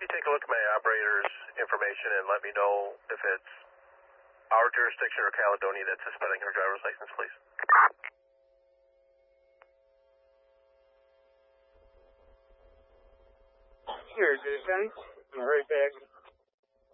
you take a look at my operator's information and let me know if it's our jurisdiction or Caledonia that's suspending her driver's license, please? Here, Lieutenant. I'm right back.